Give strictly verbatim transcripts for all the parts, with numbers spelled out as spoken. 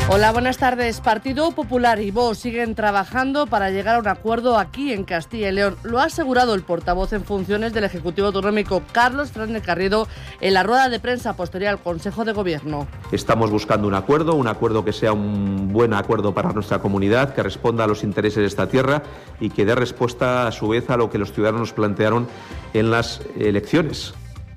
Hola, buenas tardes. Partido Popular y Vox siguen trabajando para llegar a un acuerdo aquí en Castilla y León. Lo ha asegurado el portavoz en funciones del Ejecutivo Autonómico, Carlos Fernández Garrido, en la rueda de prensa posterior al Consejo de Gobierno. Estamos buscando un acuerdo, un acuerdo que sea un buen acuerdo para nuestra comunidad, que responda a los intereses de esta tierra y que dé respuesta a su vez a lo que los ciudadanos plantearon en las elecciones.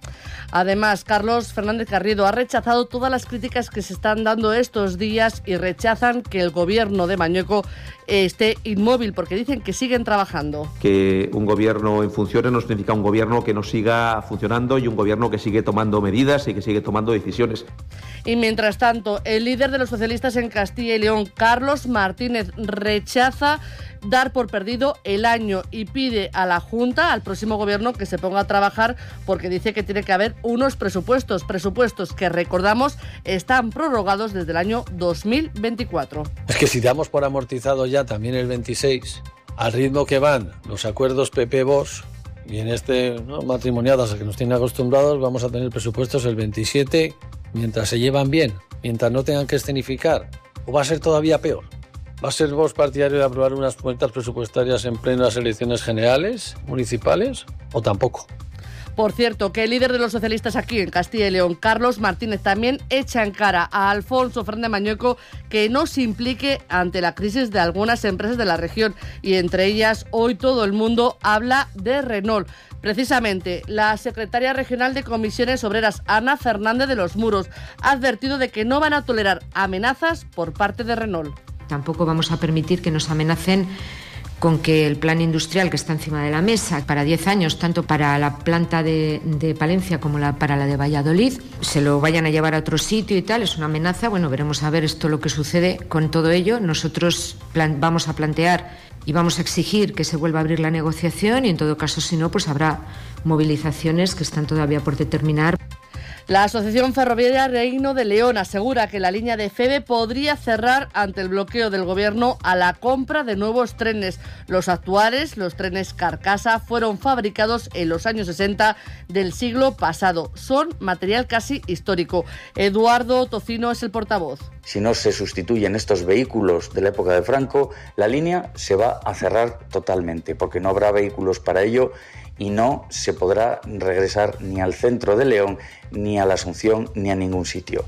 Además, Carlos Fernández Garrido ha rechazado todas las críticas que se están dando estos días y rechazan que el gobierno de Mañueco esté inmóvil, porque dicen que siguen trabajando. Que un gobierno en funciones no significa un gobierno que no siga funcionando y un gobierno que sigue tomando medidas y que sigue tomando decisiones. Y mientras tanto, el líder de los socialistas en Castilla y León, Carlos Martínez, rechaza dar por perdido el año y pide a la Junta, al próximo gobierno, que se ponga a trabajar porque dice que tiene que haber unos presupuestos, presupuestos que, recordamos, están prorrogados desde el año dos mil veinticuatro. Es que si damos por amortizado ya también el veintiséis, al ritmo que van los acuerdos P P-Vox, y en este ¿no? matrimoniadas a que nos tienen acostumbrados, vamos a tener presupuestos el veintisiete, mientras se llevan bien, mientras no tengan que escenificar, o va a ser todavía peor. ¿Va a ser Vox partidario de aprobar unas cuentas presupuestarias en plenas elecciones generales, municipales, o tampoco? Por cierto, que el líder de los socialistas aquí en Castilla y León, Carlos Martínez, también echa en cara a Alfonso Fernández Mañueco que no se implique ante la crisis de algunas empresas de la región, y entre ellas hoy todo el mundo habla de Renault. Precisamente, la secretaria regional de Comisiones Obreras, Ana Fernández de los Muros, ha advertido de que no van a tolerar amenazas por parte de Renault. Tampoco vamos a permitir que nos amenacen con que el plan industrial que está encima de la mesa para diez años, tanto para la planta de, de Palencia como la, para la de Valladolid, se lo vayan a llevar a otro sitio y tal, es una amenaza. Bueno, veremos a ver esto lo que sucede con todo ello. Nosotros plan, vamos a plantear y vamos a exigir que se vuelva a abrir la negociación y en todo caso, si no, pues habrá movilizaciones que están todavía por determinar. La Asociación Ferroviaria Reino de León asegura que la línea de Feve podría cerrar ante el bloqueo del Gobierno a la compra de nuevos trenes. Los actuales, los trenes carcasa, fueron fabricados en los años sesenta del siglo pasado. Son material casi histórico. Eduardo Tocino es el portavoz. Si no se sustituyen estos vehículos de la época de Franco, la línea se va a cerrar totalmente, porque no habrá vehículos para ello y no se podrá regresar ni al centro de León, ni a la Asunción, ni a ningún sitio.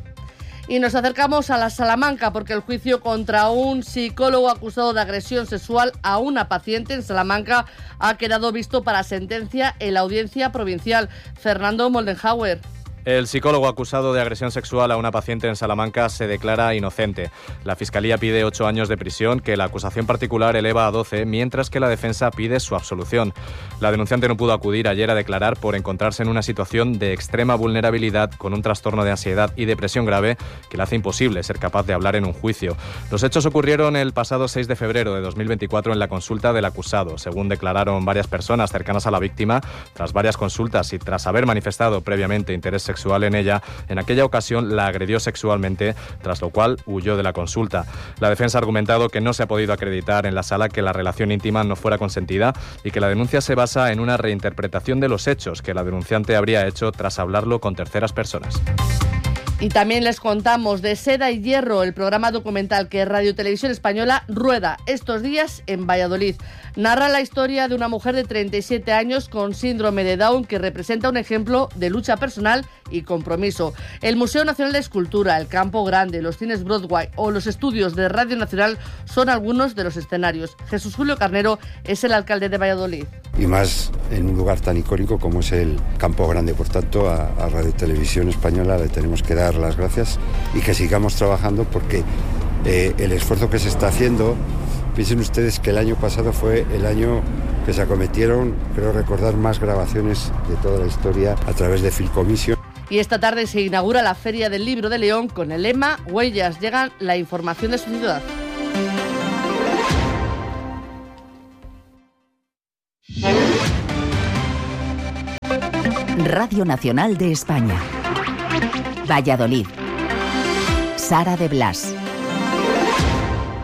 Y nos acercamos a la Salamanca porque el juicio contra un psicólogo acusado de agresión sexual a una paciente en Salamanca ha quedado visto para sentencia en la Audiencia Provincial. Fernando Moldenhauer. El psicólogo acusado de agresión sexual a una paciente en Salamanca se declara inocente. La Fiscalía pide ocho años de prisión, que la acusación particular eleva a doce, mientras que la defensa pide su absolución. La denunciante no pudo acudir ayer a declarar por encontrarse en una situación de extrema vulnerabilidad con un trastorno de ansiedad y depresión grave que le hace imposible ser capaz de hablar en un juicio. Los hechos ocurrieron el pasado seis de febrero de dos mil veinticuatro en la consulta del acusado. Según declararon varias personas cercanas a la víctima, tras varias consultas y tras haber manifestado previamente interés sexual en ella, en aquella ocasión la agredió sexualmente, tras lo cual huyó de la consulta. La defensa ha argumentado que no se ha podido acreditar en la sala que la relación íntima no fuera consentida y que la denuncia se basa en una reinterpretación de los hechos que la denunciante habría hecho tras hablarlo con terceras personas. Y también les contamos de Seda y Hierro, el programa documental que Radio Televisión Española rueda estos días en Valladolid. Narra la historia de una mujer de treinta y siete años con síndrome de Down que representa un ejemplo de lucha personal y compromiso. El Museo Nacional de Escultura, el Campo Grande, los cines Broadway o los estudios de Radio Nacional son algunos de los escenarios. Jesús Julio Carnero es el alcalde de Valladolid. Y más en un lugar tan icónico como es el Campo Grande. Por tanto, a, a Radio Televisión Española le tenemos que dar las gracias y que sigamos trabajando porque eh, el esfuerzo que se está haciendo, piensen ustedes que el año pasado fue el año que se acometieron, creo recordar, más grabaciones de toda la historia a través de Filcomisión. Y esta tarde se inaugura la Feria del Libro de León con el lema Huellas, llegan la información de su ciudad. Radio Nacional de España. Valladolid. Sara de Blas.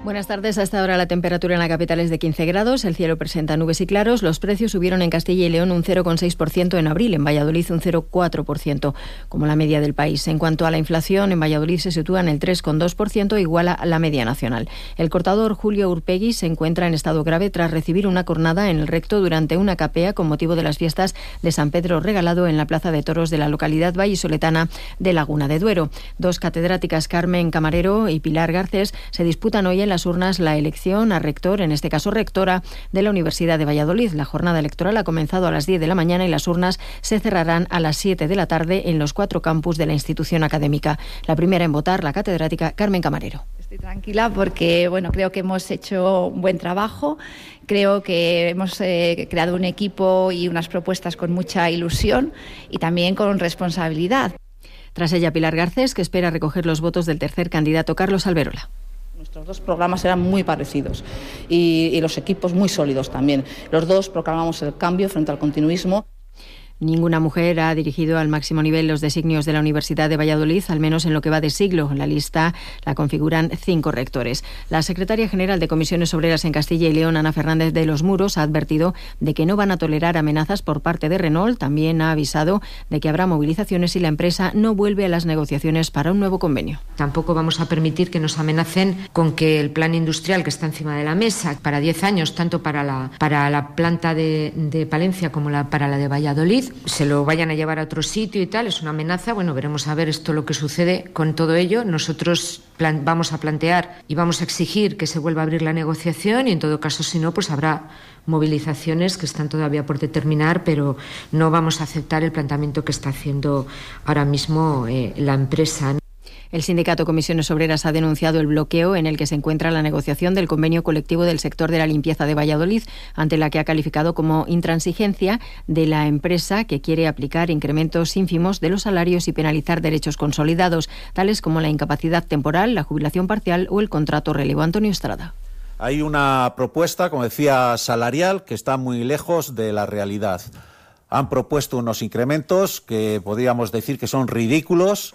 Buenas tardes. Hasta ahora la temperatura en la capital es de quince grados, el cielo presenta nubes y claros. Los precios subieron en Castilla y León un cero coma seis por ciento en abril, en Valladolid un cero coma cuatro por ciento, como la media del país. En cuanto a la inflación, en Valladolid se sitúa en el tres coma dos por ciento, igual a la media nacional. El cortador Julio Urpegui se encuentra en estado grave tras recibir una cornada en el recto durante una capea con motivo de las fiestas de San Pedro Regalado en la Plaza de Toros de la localidad vallisoletana de Laguna de Duero. Dos catedráticas, Carmen Camarero y Pilar Garcés, se disputan hoy en la urnas la elección a rector, en este caso rectora, de la Universidad de Valladolid. La jornada electoral ha comenzado a las diez de la mañana y las urnas se cerrarán a las siete de la tarde en los cuatro campus de la institución académica. La primera en votar, la catedrática Carmen Camarero. Estoy tranquila porque bueno, creo que hemos hecho un buen trabajo. Creo que hemos eh, creado un equipo y unas propuestas con mucha ilusión y también con responsabilidad. Tras ella, Pilar Garcés, que espera recoger los votos del tercer candidato, Carlos Alberola. Nuestros dos programas eran muy parecidos y, y los equipos muy sólidos también. Los dos proclamamos el cambio frente al continuismo. Ninguna mujer ha dirigido al máximo nivel los designios de la Universidad de Valladolid, al menos en lo que va de siglo. La lista la configuran cinco rectores. La secretaria general de Comisiones Obreras en Castilla y León, Ana Fernández de los Muros, ha advertido de que no van a tolerar amenazas por parte de Renault. También ha avisado de que habrá movilizaciones si la empresa no vuelve a las negociaciones para un nuevo convenio. Tampoco vamos a permitir que nos amenacen con que el plan industrial que está encima de la mesa para diez años, tanto para la, para la planta de, de Palencia como la, para la de Valladolid, se lo vayan a llevar a otro sitio y tal, es una amenaza. Bueno, veremos a ver esto lo que sucede con todo ello. Nosotros plan, vamos a plantear y vamos a exigir que se vuelva a abrir la negociación y en todo caso, si no, pues habrá movilizaciones que están todavía por determinar, pero no vamos a aceptar el planteamiento que está haciendo ahora mismo eh, la empresa. El sindicato Comisiones Obreras ha denunciado el bloqueo en el que se encuentra la negociación del convenio colectivo del sector de la limpieza de Valladolid, ante la que ha calificado como intransigencia de la empresa, que quiere aplicar incrementos ínfimos de los salarios y penalizar derechos consolidados, tales como la incapacidad temporal, la jubilación parcial o el contrato relevo. Antonio Estrada. Hay una propuesta, como decía, salarial, que está muy lejos de la realidad. Han propuesto unos incrementos que podríamos decir que son ridículos.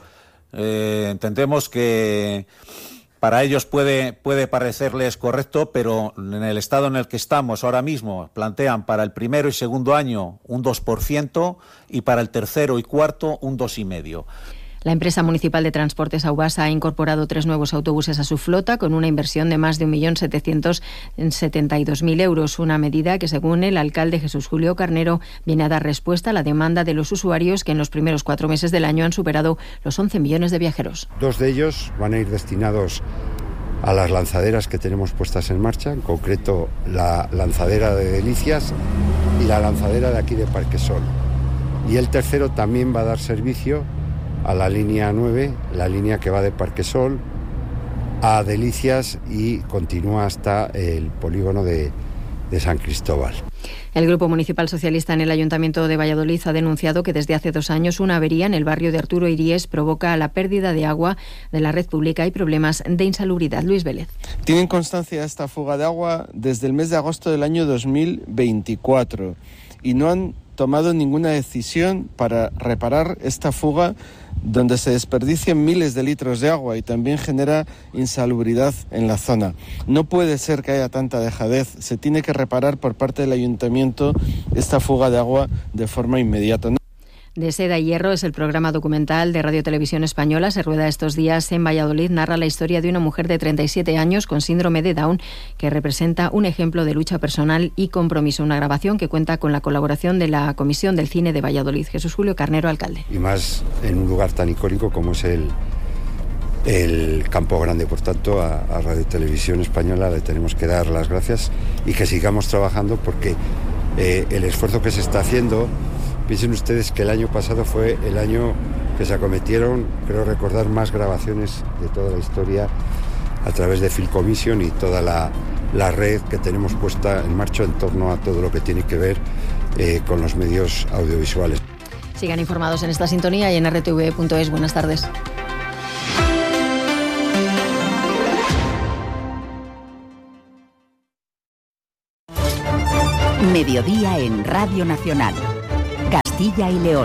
Eh, entendemos que para ellos puede, puede parecerles correcto, pero en el estado en el que estamos ahora mismo plantean para el primero y segundo año un dos por ciento y para el tercero y cuarto un dos coma cinco por ciento. La empresa municipal de transportes Aubasa ha incorporado tres nuevos autobuses a su flota con una inversión de más de un millón setecientos setenta y dos mil euros, una medida que, según el alcalde Jesús Julio Carnero, viene a dar respuesta a la demanda de los usuarios, que en los primeros cuatro meses del año han superado los once millones de viajeros. Dos de ellos van a ir destinados a las lanzaderas que tenemos puestas en marcha, en concreto la lanzadera de Delicias y la lanzadera de aquí de Parquesol. Y el tercero también va a dar servicio a la línea nueve, la línea que va de Parquesol a Delicias y continúa hasta el polígono de, de San Cristóbal. El Grupo Municipal Socialista en el Ayuntamiento de Valladolid ha denunciado que desde hace dos años una avería en el barrio de Arturo Iríes provoca la pérdida de agua de la red pública y problemas de insalubridad. Luis Vélez. Tienen constancia de esta fuga de agua desde el mes de agosto del año dos mil veinticuatro y no han tomado ninguna decisión para reparar esta fuga, donde se desperdician miles de litros de agua y también genera insalubridad en la zona. No puede ser que haya tanta dejadez. Se tiene que reparar por parte del ayuntamiento esta fuga de agua de forma inmediata. De Seda y Hierro es el programa documental de Radio Televisión Española. Se rueda estos días en Valladolid. Narra la historia de una mujer de treinta y siete años con síndrome de Down que representa un ejemplo de lucha personal y compromiso. Una grabación que cuenta con la colaboración de la Comisión del Cine de Valladolid. Jesús Julio Carnero, alcalde. Y más en un lugar tan icónico como es el, el Campo Grande. Por tanto, a, a Radio Televisión Española le tenemos que dar las gracias y que sigamos trabajando, porque eh, el esfuerzo que se está haciendo... Piensen ustedes que el año pasado fue el año que se acometieron, creo recordar, más grabaciones de toda la historia a través de Film Commission y toda la, la red que tenemos puesta en marcha en torno a todo lo que tiene que ver eh, con los medios audiovisuales. Sigan informados en esta sintonía y en R T V punto es. Buenas tardes. Mediodía en Radio Nacional. Castilla y León.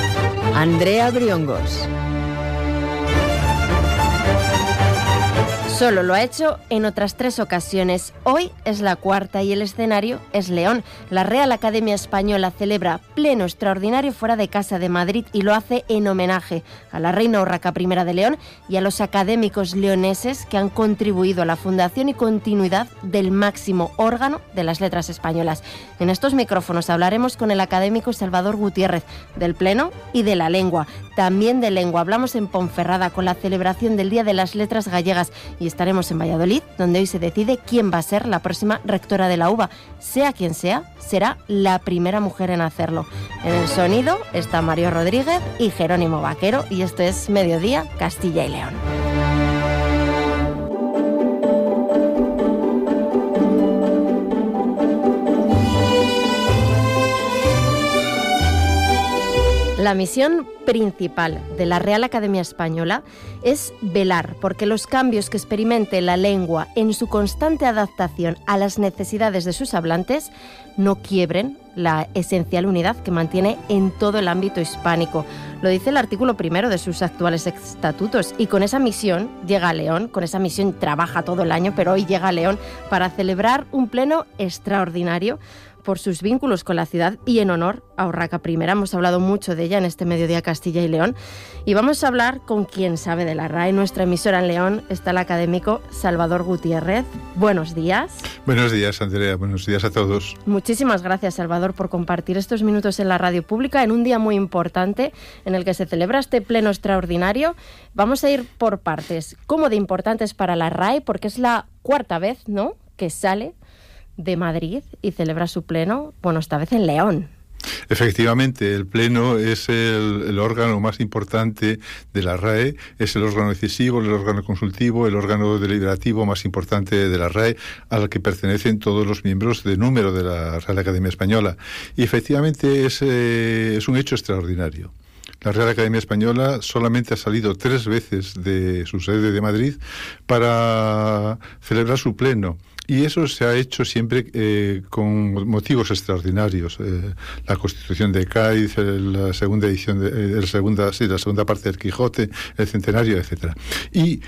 Andrea Briongos. Solo lo ha hecho en otras tres ocasiones. Hoy es la cuarta y el escenario es León. La Real Academia Española celebra pleno extraordinario fuera de casa de Madrid y lo hace en homenaje a la reina Urraca I de León y a los académicos leoneses que han contribuido a la fundación y continuidad del máximo órgano de las letras españolas. En estos micrófonos hablaremos con el académico Salvador Gutiérrez del pleno y de la lengua. También de lengua hablamos en Ponferrada con la celebración del Día de las Letras Gallegas y estaremos en Valladolid, donde hoy se decide quién va a ser la próxima rectora de la U B A. Sea quien sea, será la primera mujer en hacerlo. En el sonido está Mario Rodríguez y Jerónimo Vaquero y esto es Mediodía, Castilla y León. La misión principal de la Real Academia Española es velar porque los cambios que experimente la lengua en su constante adaptación a las necesidades de sus hablantes no quiebren la esencial unidad que mantiene en todo el ámbito hispánico. Lo dice el artículo primero de sus actuales estatutos y con esa misión llega a León, con esa misión trabaja todo el año, pero hoy llega a León para celebrar un pleno extraordinario por sus vínculos con la ciudad y en honor a Urraca I. Hemos hablado mucho de ella en este Mediodía Castilla y León y vamos a hablar con quien sabe de la R A E. En nuestra emisora en León está el académico Salvador Gutiérrez. Buenos días. Buenos días, Andrea. Buenos días a todos. Muchísimas gracias, Salvador, por compartir estos minutos en la radio pública en un día muy importante en el que se celebra este pleno extraordinario. Vamos a ir por partes. ¿Cómo de importante es para la R A E? Porque es la cuarta vez, ¿no?, que sale de Madrid y celebra su pleno, bueno, esta vez en León. Efectivamente, el Pleno es el, el órgano más importante de la R A E, es el órgano decisivo, el órgano consultivo, el órgano deliberativo más importante de la R A E, al que pertenecen todos los miembros de número de la Real Academia Española. Y efectivamente es, eh, es un hecho extraordinario. La Real Academia Española solamente ha salido tres veces de su sede de Madrid para celebrar su pleno. Y eso se ha hecho siempre eh, con motivos extraordinarios. Eh, la Constitución de Cádiz, la segunda edición, de, eh, la, segunda, sí, la segunda parte del Quijote, el centenario, etcétera. Y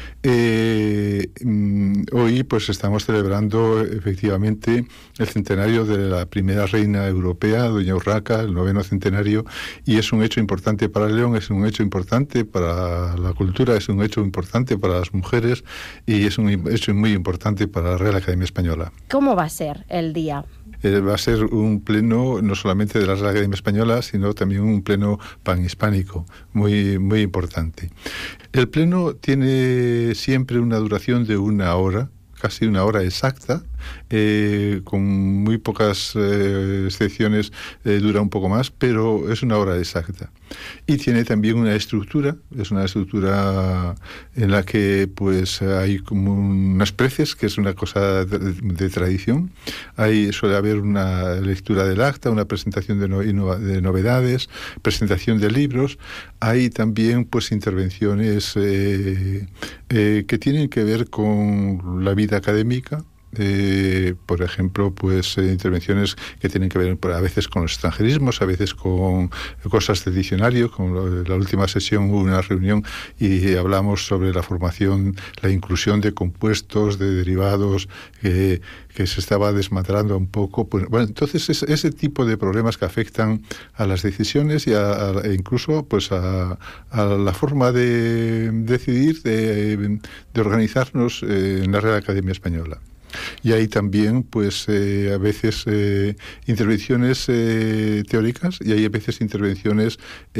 eh, hoy pues estamos celebrando efectivamente el centenario de la primera reina europea, doña Urraca, el noveno centenario, y es un hecho importante para León, es un hecho importante para la cultura, es un hecho importante para las mujeres y es un hecho muy importante para la Real Academia Española. ¿Cómo va a ser el día? Eh, va a ser un pleno no solamente de la Real Academia Española, sino también un pleno panhispánico, muy, muy importante. El pleno tiene siempre una duración de una hora, casi una hora exacta, eh, con muy pocas eh, excepciones eh, dura un poco más, pero es una hora exacta. Y tiene también una estructura, es una estructura en la que pues hay como unas preces, que es una cosa de, de tradición. Hay, suele haber una lectura del acta, una presentación de, no, de novedades, presentación de libros. Hay también pues intervenciones eh, eh, que tienen que ver con la vida académica. Eh, por ejemplo, pues eh, intervenciones que tienen que ver a veces con los extranjerismos, a veces con cosas del diccionario. Como lo, la última sesión hubo una reunión y hablamos sobre la formación, la inclusión de compuestos, de derivados, eh, que se estaba desmantelando un poco. Pues, bueno, entonces es, ese tipo de problemas que afectan a las decisiones y a, a, e incluso pues a, a la forma de decidir, de, de organizarnos eh, en la Real Academia Española. Y hay también, pues, eh, a veces eh, intervenciones eh, teóricas y hay a veces intervenciones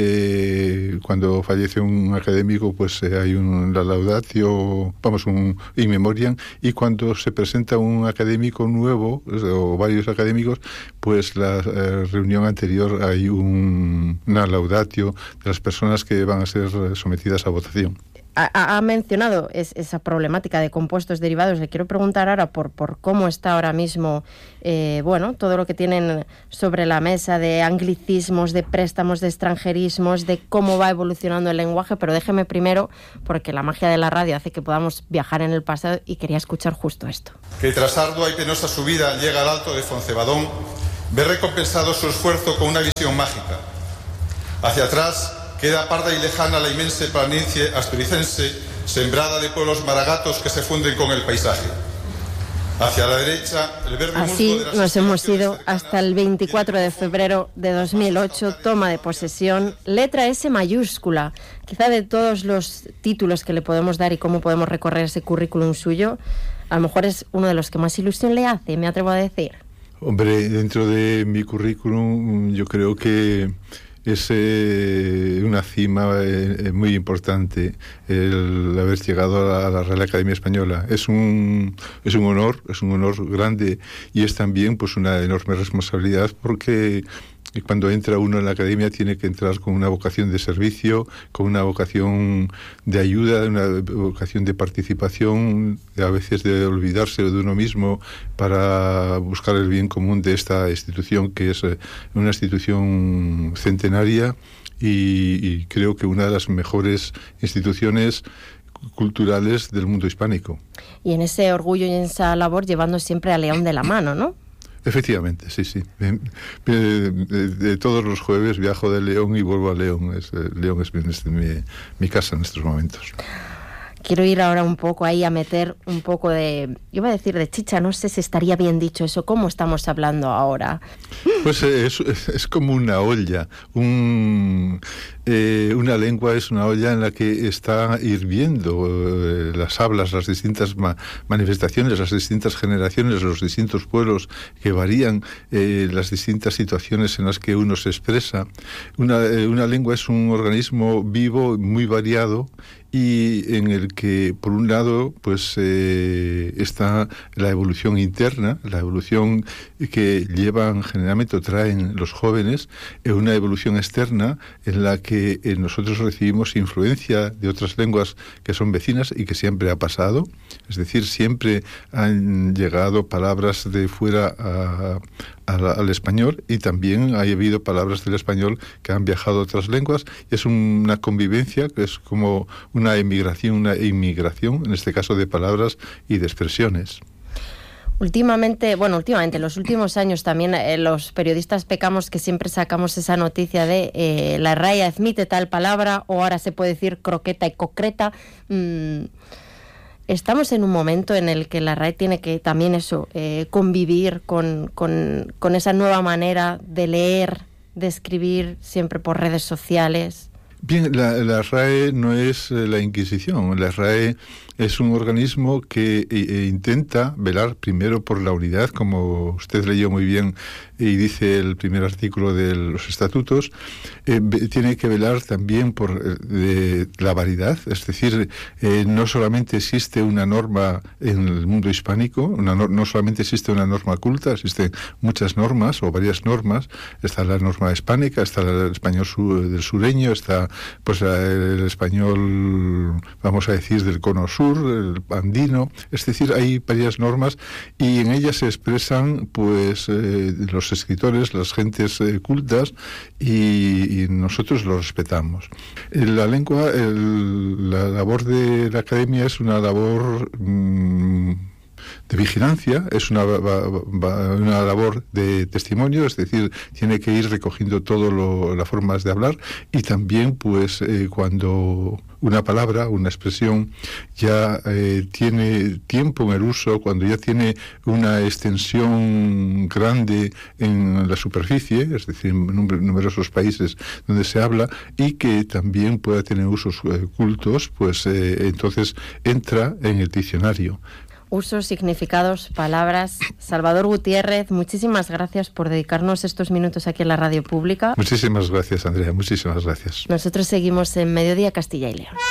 eh, cuando fallece un académico, pues eh, hay un la laudatio, vamos, un in memoriam, y cuando se presenta un académico nuevo o varios académicos, pues la eh, reunión anterior hay un, una laudatio de las personas que van a ser sometidas a votación. Ha, ha mencionado es, esa problemática de compuestos derivados. Le quiero preguntar ahora por, por cómo está ahora mismo eh, bueno, todo lo que tienen sobre la mesa de anglicismos, de préstamos, de extranjerismos, de cómo va evolucionando el lenguaje, pero déjeme primero, porque la magia de la radio hace que podamos viajar en el pasado y quería escuchar justo esto. Que tras ardua y penosa subida llega al alto de Foncebadón, ve recompensado su esfuerzo con una visión mágica. Hacia atrás queda parda y lejana la inmensa planicie asturicense sembrada de pueblos maragatos que se funden con el paisaje. Hacia la derecha, el verde Así musgo de las nos hemos ido hasta el veinticuatro de febrero de dos mil ocho, toma de posesión, letra S mayúscula. Quizá de todos los títulos que le podemos dar y cómo podemos recorrer ese currículum suyo, a lo mejor es uno de los que más ilusión le hace, me atrevo a decir. Hombre, dentro de mi currículum yo creo que es eh, una cima eh, muy importante el haber llegado a la Real Academia Española. Es un, es un honor, es un honor grande y es también pues una enorme responsabilidad porque cuando entra uno en la academia tiene que entrar con una vocación de servicio, con una vocación de ayuda, una vocación de participación, a veces de olvidarse de uno mismo para buscar el bien común de esta institución que es una institución centenaria y, y creo que una de las mejores instituciones culturales del mundo hispánico. Y en ese orgullo y en esa labor llevando siempre a León de la mano, ¿no? Efectivamente, sí, sí. De, de, de, de todos los jueves viajo de León y vuelvo a León. Es, León es mi, mi, mi casa en estos momentos. Quiero ir ahora un poco ahí a meter un poco de, iba a decir de chicha, no sé si estaría bien dicho eso, ¿cómo estamos hablando ahora? Pues es, es, es como una olla, un, eh, una lengua es una olla en la que está hirviendo eh, las hablas, las distintas ma- manifestaciones, las distintas generaciones, los distintos pueblos que varían, eh, las distintas situaciones en las que uno se expresa. Una, eh, una lengua es un organismo vivo, muy variado, y en el que, por un lado, pues eh, está la evolución interna, la evolución que llevan generalmente o traen los jóvenes, eh, una evolución externa en la que eh, nosotros recibimos influencia de otras lenguas que son vecinas y que siempre ha pasado, es decir, siempre han llegado palabras de fuera a, a la, al español y también ha habido palabras del español que han viajado a otras lenguas y es una convivencia que es como una una emigración, una inmigración, en este caso de palabras y de expresiones. Últimamente, bueno, últimamente, en los últimos años también eh, los periodistas pecamos que siempre sacamos esa noticia de eh, la R A E admite tal palabra o ahora se puede decir croqueta y concreta. Mm, estamos en un momento en el que la R A E tiene que también eso, eh, convivir con, con, con esa nueva manera de leer, de escribir siempre por redes sociales. Bien, la, la R A E no es eh, la Inquisición. La R A E es un organismo que eh, intenta velar primero por la unidad, como usted leyó muy bien y dice el primer artículo de los estatutos. Eh, tiene que velar también por eh, la variedad, es decir, eh, no solamente existe una norma en el mundo hispánico, una no, no solamente existe una norma culta, existen muchas normas o varias normas. Está la norma hispánica, está el español sur, del sureño, está pues el español, vamos a decir, del cono sur, el andino, es decir, hay varias normas y en ellas se expresan pues eh, los escritores, las gentes eh, cultas y, y nosotros lo respetamos. La lengua, el, la labor de la academia es una labor mmm, de vigilancia, es una, una labor de testimonio, es decir, tiene que ir recogiendo todas las formas de hablar y también pues eh, cuando una palabra, una expresión ya eh, tiene tiempo en el uso, cuando ya tiene una extensión grande en la superficie, es decir, en numerosos países donde se habla y que también pueda tener usos eh, cultos, pues eh, entonces entra en el diccionario. Usos, significados, palabras. Salvador Gutiérrez, muchísimas gracias por dedicarnos estos minutos aquí en la radio pública. Muchísimas gracias, Andrea, muchísimas gracias. Nosotros seguimos en Mediodía Castilla y León.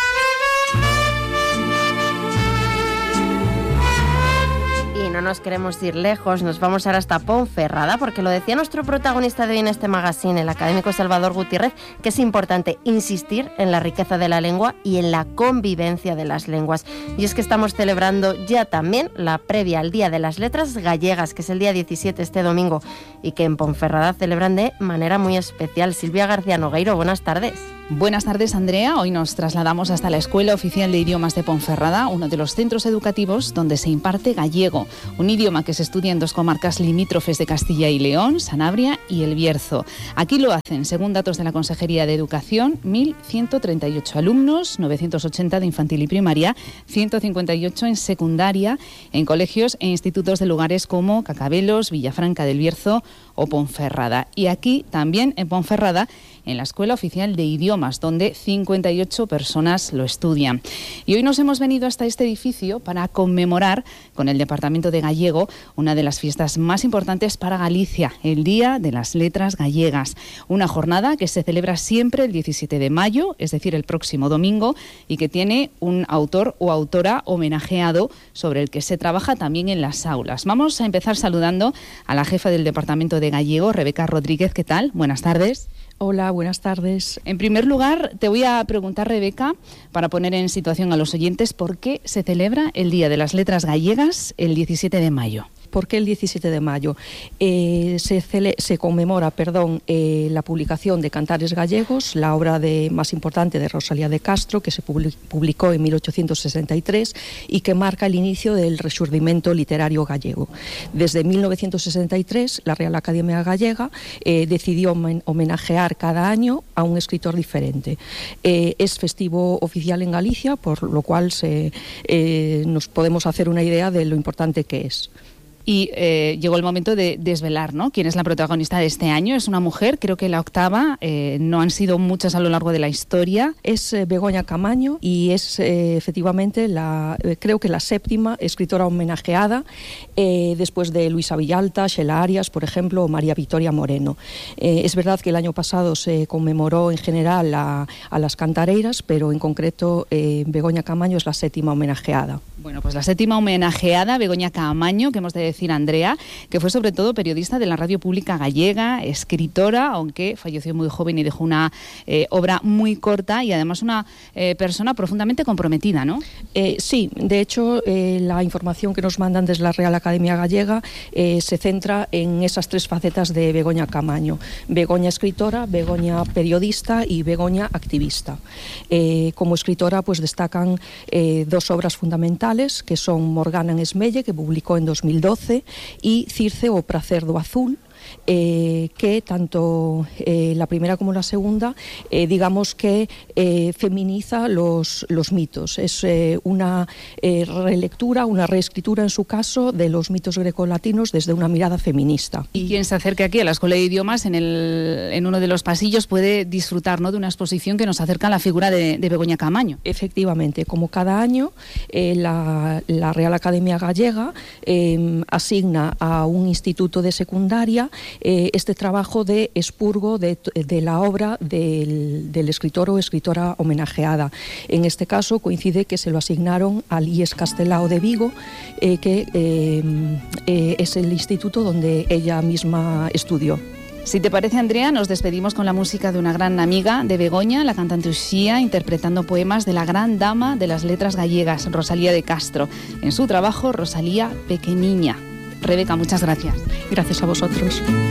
No nos queremos ir lejos, nos vamos ahora hasta Ponferrada, porque lo decía nuestro protagonista de hoy en este magazine, el académico Salvador Gutiérrez, que es importante insistir en la riqueza de la lengua y en la convivencia de las lenguas. Y es que estamos celebrando ya también la previa al Día de las Letras Gallegas, que es el día diecisiete, este domingo, y que en Ponferrada celebran de manera muy especial. Silvia García Nogueiro, buenas tardes. Buenas tardes, Andrea. Hoy nos trasladamos hasta la Escuela Oficial de Idiomas de Ponferrada, uno de los centros educativos donde se imparte gallego. un idioma que se estudia en dos comarcas limítrofes de Castilla y León, Sanabria y El Bierzo. Aquí lo hacen, según datos de la Consejería de Educación, mil ciento treinta y ocho alumnos, novecientos ochenta de infantil y primaria, ciento cincuenta y ocho en secundaria, en colegios e institutos de lugares como Cacabelos, Villafranca del Bierzo o Ponferrada. Y aquí también en Ponferrada, en la Escuela Oficial de Idiomas, donde cincuenta y ocho personas lo estudian. Y hoy nos hemos venido hasta este edificio para conmemorar con el Departamento de Gallego una de las fiestas más importantes para Galicia, el Día de las Letras Gallegas. Una jornada que se celebra siempre el diecisiete de mayo, es decir, el próximo domingo, y que tiene un autor o autora homenajeado sobre el que se trabaja también en las aulas. Vamos a empezar saludando a la jefa del Departamento de Gallego, Rebeca Rodríguez. ¿Qué tal? Buenas tardes. Hola, buenas tardes. En primer lugar, te voy a preguntar, Rebeca, para poner en situación a los oyentes, ¿por qué se celebra el Día de las Letras Gallegas el diecisiete de mayo? ¿Por qué el diecisiete de mayo? Eh, se, cele, se conmemora perdón, eh, la publicación de Cantares Gallegos, la obra de, más importante de Rosalía de Castro, que se publicó en mil ochocientos sesenta y tres y que marca el inicio del rexurdimento literario gallego. Desde mil novecientos sesenta y tres, la Real Academia Gallega eh, decidió homenajear cada año a un escritor diferente. Eh, es festivo oficial en Galicia, por lo cual se, eh, nos podemos hacer una idea de lo importante que es. Y eh, llegó el momento de desvelar, ¿no?, quién es la protagonista de este año. Es una mujer, creo que la octava, eh, no han sido muchas a lo largo de la historia. Es eh, Begoña Camaño y es eh, efectivamente, la, eh, creo que la séptima escritora homenajeada, eh, después de Luisa Villalta, Xela Arias, por ejemplo, o María Victoria Moreno. Eh, es verdad que el año pasado se conmemoró en general a, a las cantareiras, pero en concreto eh, Begoña Camaño es la séptima homenajeada. Bueno, pues la séptima homenajeada, Begoña Camaño, que hemos de decir, Andrea, que fue sobre todo periodista de la radio pública gallega, escritora, aunque falleció muy joven y dejó una eh, obra muy corta y además una eh, persona profundamente comprometida, ¿no? Eh, sí, de hecho, eh, la información que nos mandan desde la Real Academia Gallega eh, se centra en esas tres facetas de Begoña Camaño: Begoña escritora, Begoña periodista y Begoña activista. Eh, como escritora, pues destacan eh, dos obras fundamentales, que son Morgana en Esmelle, que publicó en dos mil doce, y Circe o Pracer do Azul, Eh, que tanto eh, la primera como la segunda, eh, digamos que eh, feminiza los, los mitos. Es eh, una eh, relectura, una reescritura en su caso de los mitos grecolatinos desde una mirada feminista. Y quien se acerque aquí a la Escuela de Idiomas, en, el, en uno de los pasillos, puede disfrutar, ¿no?, de una exposición que nos acerca a la figura de, de Begoña Camaño. Efectivamente, como cada año, eh, la, la Real Academia Gallega eh, asigna a un instituto de secundaria Eh, este trabajo de expurgo de, de la obra del, del escritor o escritora homenajeada. En este caso coincide que se lo asignaron al I E S Castelao de Vigo, eh, que eh, eh, es el instituto donde ella misma estudió. Si te parece, Andrea, nos despedimos con la música de una gran amiga de Begoña, la cantante Uxía, interpretando poemas de la gran dama de las letras gallegas, Rosalía de Castro, en su trabajo Rosalía Pequeniña. Rebeca, muchas gracias. Gracias a vosotros.